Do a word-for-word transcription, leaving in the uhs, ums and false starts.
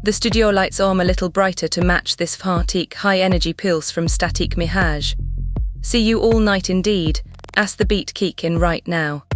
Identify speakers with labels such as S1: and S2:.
S1: The studio lights on a little brighter to match this Fartik high-energy pulse from Static Mihaj. See you all night indeed, as the beat kick in right now.